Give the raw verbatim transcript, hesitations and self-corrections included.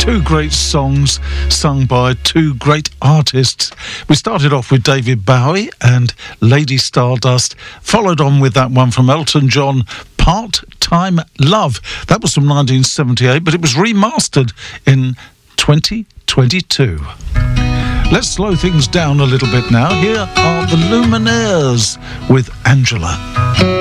Two great songs sung by two great artists. We started off with David Bowie and Lady Stardust, followed on with that one from Elton John, Part-Time Love. That was from nineteen seventy-eight, but it was remastered in twenty twenty-two. Let's slow things down a little bit now. Here are the Lumineers with Angela.